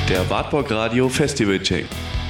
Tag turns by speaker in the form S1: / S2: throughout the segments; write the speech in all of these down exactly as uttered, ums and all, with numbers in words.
S1: Der Wartburg Radio Festival Check.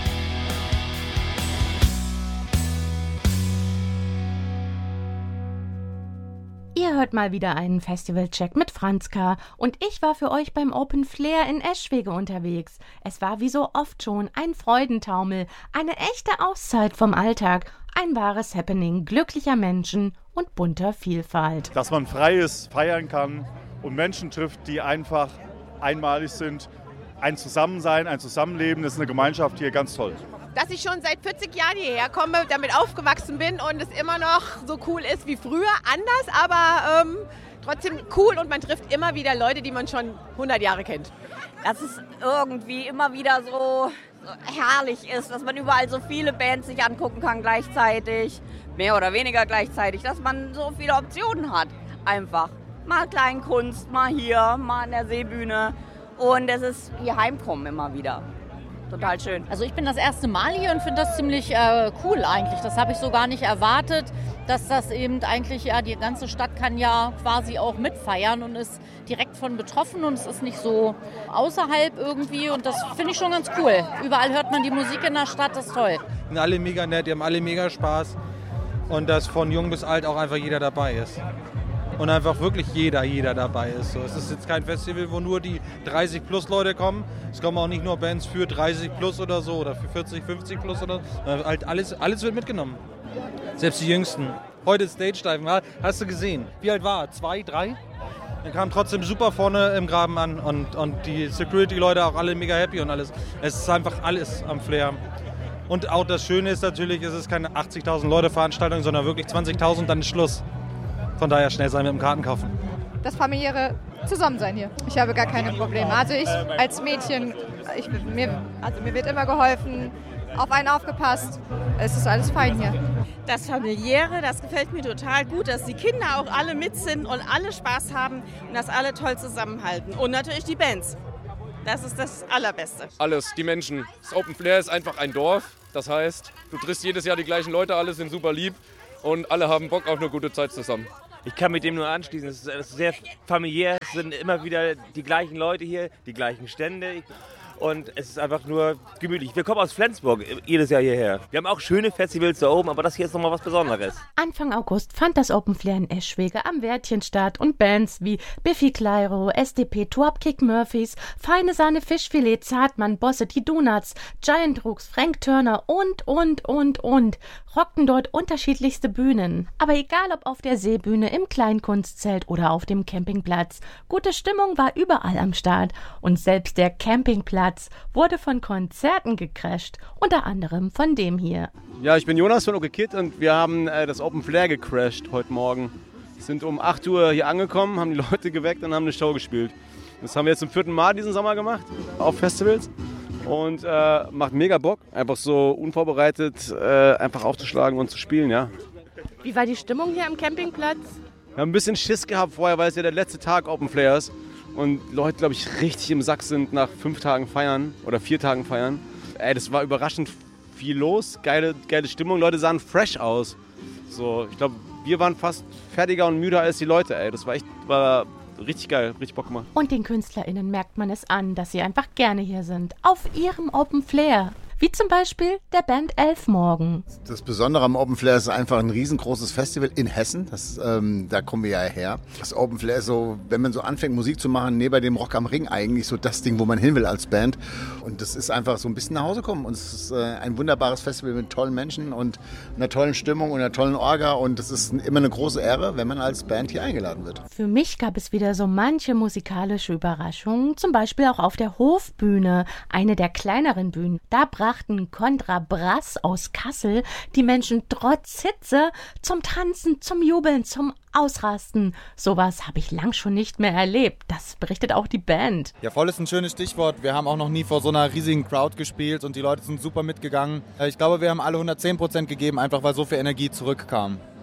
S2: Ihr hört mal wieder einen Festival-Check mit Franzka und ich war für euch beim Open Flair in Eschwege unterwegs. Es war wie so oft schon ein Freudentaumel, eine echte Auszeit vom Alltag, ein wahres Happening glücklicher Menschen und bunter Vielfalt.
S3: Dass man frei ist, feiern kann und Menschen trifft, die einfach einmalig sind. Ein Zusammensein, ein Zusammenleben, das ist eine Gemeinschaft hier ganz toll.
S4: Dass ich schon seit vierzig Jahren hierher komme, damit aufgewachsen bin und es immer noch so cool ist wie früher. Anders, aber ähm, trotzdem cool und man trifft immer wieder Leute, die man schon hundert Jahre kennt.
S5: Dass es irgendwie immer wieder so, so herrlich ist, dass man überall so viele Bands sich angucken kann gleichzeitig, mehr oder weniger gleichzeitig, dass man so viele Optionen hat einfach. Mal Kleinkunst, mal hier, mal an der Seebühne und es ist hier heimkommen immer wieder. Total schön.
S6: Also ich bin das erste Mal hier und finde das ziemlich äh, cool eigentlich. Das habe ich so gar nicht erwartet, dass das eben eigentlich, ja, die ganze Stadt kann ja quasi auch mitfeiern und ist direkt von betroffen und es ist nicht so außerhalb irgendwie und das finde ich schon ganz cool. Überall hört man die Musik in der Stadt, das ist toll.
S7: Sind alle mega nett, die haben alle mega Spaß und dass von jung bis alt auch einfach jeder dabei ist. Und einfach wirklich jeder, jeder dabei ist. So, es ist jetzt kein Festival, wo nur die dreißig plus Leute kommen. Es kommen auch nicht nur Bands für dreißig plus oder so oder für vierzig, fünfzig plus oder so. Halt alles, alles wird mitgenommen. Selbst die Jüngsten. Heute Stage Dive, hast du gesehen? Wie alt war er? Zwei, drei? Er kam trotzdem super vorne im Graben an und, und die Security-Leute auch alle mega happy und alles. Es ist einfach alles am Flair. Und auch das Schöne ist natürlich, es ist keine achtzigtausend Leute Veranstaltung, sondern wirklich zwanzigtausend, dann ist Schluss. Von daher schnell sein mit dem Karten kaufen.
S8: Das familiäre Zusammensein hier. Ich habe gar keine Probleme. Also ich als Mädchen, ich, mir, also mir wird immer geholfen, auf einen aufgepasst. Es ist alles fein hier.
S9: Das Familiäre, das gefällt mir total gut, dass die Kinder auch alle mit sind und alle Spaß haben und dass alle toll zusammenhalten. Und natürlich die Bands. Das ist das Allerbeste.
S10: Alles, die Menschen. Das Open Flair ist einfach ein Dorf. Das heißt, du triffst jedes Jahr die gleichen Leute, alle sind super lieb und alle haben Bock auf eine gute Zeit zusammen.
S11: Ich kann mit dem nur anschließen. Es ist sehr familiär. Es sind immer wieder die gleichen Leute hier, die gleichen Stände. Und es ist einfach nur gemütlich. Wir kommen aus Flensburg jedes Jahr hierher. Wir haben auch schöne Festivals da oben, aber das hier ist nochmal was Besonderes.
S2: Anfang August fand das Open Flair in Eschwege am Wärtchen statt und Bands wie Biffy Clyro, S D P, Tuapkick Murphys, Feine Sahne Fischfilet, Zartmann, Bosse, die Donuts, Giant Rooks, Frank Turner und, und, und, und rockten dort unterschiedlichste Bühnen. Aber egal ob auf der Seebühne, im Kleinkunstzelt oder auf dem Campingplatz, gute Stimmung war überall am Start und selbst der Campingplatz wurde von Konzerten gecrasht, unter anderem von dem hier.
S12: Ja, ich bin Jonas von OK Kid und wir haben äh, das Open Flair gecrasht heute Morgen. Wir sind um acht Uhr hier angekommen, haben die Leute geweckt und haben eine Show gespielt. Das haben wir jetzt zum vierten Mal diesen Sommer gemacht, auf Festivals. Und äh, macht mega Bock, einfach so unvorbereitet äh, einfach aufzuschlagen und zu spielen, ja.
S2: Wie war die Stimmung hier am Campingplatz?
S12: Wir haben ein bisschen Schiss gehabt vorher, weil es ja der letzte Tag Open Flair ist. Und Leute, glaube ich, richtig im Sack sind nach fünf Tagen feiern oder vier Tagen feiern. Ey, das war überraschend viel los, geile, geile Stimmung. Leute sahen fresh aus. So, ich glaube, wir waren fast fertiger und müder als die Leute. Ey, das war echt, war richtig geil, richtig Bock gemacht.
S2: Und den KünstlerInnen merkt man es an, dass sie einfach gerne hier sind, auf ihrem Open Flair. Wie zum Beispiel der Band Elfmorgen.
S13: Das Besondere am Open Flair ist einfach ein riesengroßes Festival in Hessen. Das, ähm, da kommen wir ja her. Das Open Flair ist so, wenn man so anfängt Musik zu machen, neben dem Rock am Ring eigentlich so das Ding, wo man hin will als Band. Und das ist einfach so ein bisschen nach Hause kommen. Und es ist äh, ein wunderbares Festival mit tollen Menschen und einer tollen Stimmung und einer tollen Orga. Und es ist immer eine große Ehre, wenn man als Band hier eingeladen wird.
S2: Für mich gab es wieder so manche musikalische Überraschungen. Zum Beispiel auch auf der Hofbühne, eine der kleineren Bühnen. Da brachten Contra Brass aus Kassel die Menschen trotz Hitze zum Tanzen, zum Jubeln, zum Ausrasten. Sowas habe ich lang schon nicht mehr erlebt. Das berichtet auch die Band.
S14: Ja, voll ist ein schönes Stichwort. Wir haben auch noch nie vor so einer riesigen Crowd gespielt und die Leute sind super mitgegangen. Ich glaube, wir haben alle hundertzehn Prozent gegeben, einfach weil so viel Energie zurückkam.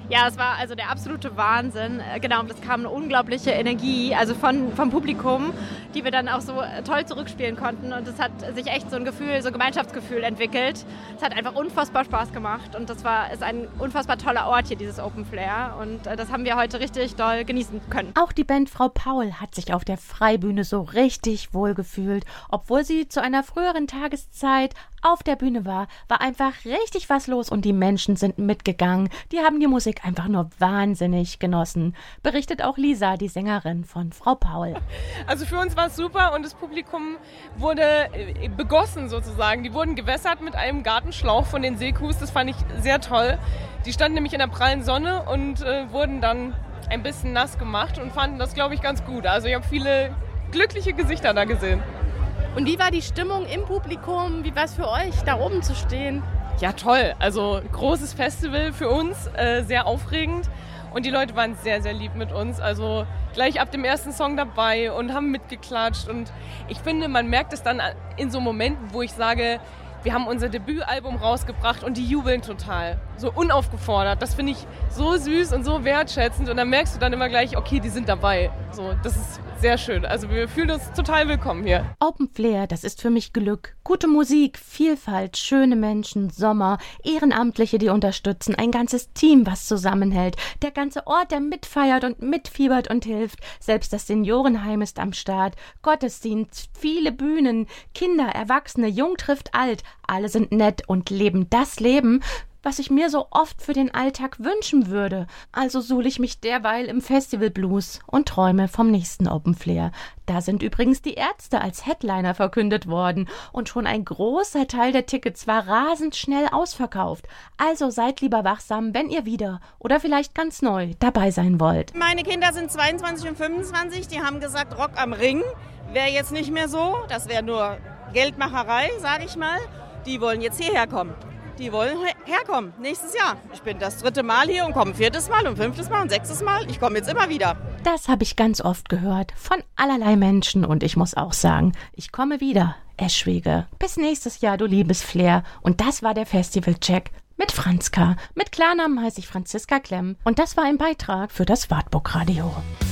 S15: Ja, es war also der absolute Wahnsinn. Genau, und es kam eine unglaubliche Energie, also von, vom Publikum, die wir dann auch so toll zurückspielen konnten. Und es hat sich echt so ein Gefühl, so ein Gemeinschaftsgefühl entwickelt. Es hat einfach unfassbar Spaß gemacht und das war ist ein unfassbar toller Ort hier, dieses Open Flair. Und das haben wir heute richtig doll genießen können.
S2: Auch die Band Frau Paul hat sich auf der Freibühne so richtig wohl gefühlt. Obwohl sie zu einer früheren Tageszeit auf der Bühne war, war einfach richtig was los und die Menschen sind mitgegangen. Die haben die Musik einfach nur wahnsinnig genossen. Berichtet auch Lisa, die Sängerin von Frau Paul.
S16: Also für uns war es super und das Publikum wurde begossen sozusagen. Die wurden gewässert mit einem Gartenschlauch von den Sekus. Das fand ich sehr toll. Die standen nämlich in der prallen Sonne und äh, wurden dann ein bisschen nass gemacht und fanden das, glaube ich, ganz gut. Also ich habe viele glückliche Gesichter da gesehen.
S15: Und wie war die Stimmung im Publikum? Wie war es für euch, da oben zu stehen?
S16: Ja, toll. Also großes Festival für uns, äh, sehr aufregend. Und die Leute waren sehr, sehr lieb mit uns. Also gleich ab dem ersten Song dabei und haben mitgeklatscht. Und ich finde, man merkt es dann in so Momenten, wo ich sage, wir haben unser Debütalbum rausgebracht und die jubeln total. So unaufgefordert. Das finde ich so süß und so wertschätzend. Und dann merkst du dann immer gleich, okay, die sind dabei. So, das ist sehr schön. Also wir fühlen uns total willkommen hier.
S2: Open Flair, das ist für mich Glück. Gute Musik, Vielfalt, schöne Menschen, Sommer, Ehrenamtliche, die unterstützen, ein ganzes Team, was zusammenhält. Der ganze Ort, der mitfeiert und mitfiebert und hilft. Selbst das Seniorenheim ist am Start. Gottesdienst, viele Bühnen, Kinder, Erwachsene, Jung trifft alt. Alle sind nett und leben das Leben, was ich mir so oft für den Alltag wünschen würde. Also suhle ich mich derweil im Festival Blues und träume vom nächsten Open Flair. Da sind übrigens die Ärzte als Headliner verkündet worden und schon ein großer Teil der Tickets war rasend schnell ausverkauft. Also seid lieber wachsam, wenn ihr wieder oder vielleicht ganz neu dabei sein wollt.
S9: Meine Kinder sind zweiundzwanzig und fünfundzwanzig, die haben gesagt, Rock am Ring wäre jetzt nicht mehr so. Das wäre nur Geldmacherei, sage ich mal. Die wollen jetzt hierher kommen. Die wollen herkommen, nächstes Jahr. Ich bin das dritte Mal hier und komme viertes Mal und fünftes Mal und sechstes Mal. Ich komme jetzt immer wieder.
S2: Das habe ich ganz oft gehört, von allerlei Menschen. Und ich muss auch sagen, ich komme wieder, Eschwege. Bis nächstes Jahr, du liebes Flair. Und das war der Festivalcheck mit Franzka. Mit Klarnamen heiße ich Franziska Klemm. Und das war ein Beitrag für das Wartburg Radio.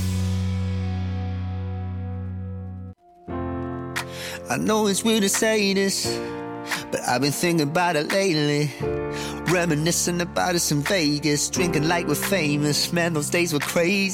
S17: I know it's weird to say this, but I've been thinking about it lately. Reminiscing about us in Vegas, drinking like we're famous. Man, those days were crazy.